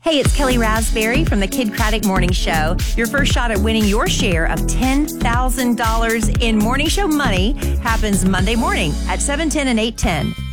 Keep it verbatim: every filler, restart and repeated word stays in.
Hey, it's Kelly Raspberry from the Kid Craddock Morning Show. Your first shot at winning your share of ten thousand dollars in morning show money happens Monday morning at seven ten and eight ten.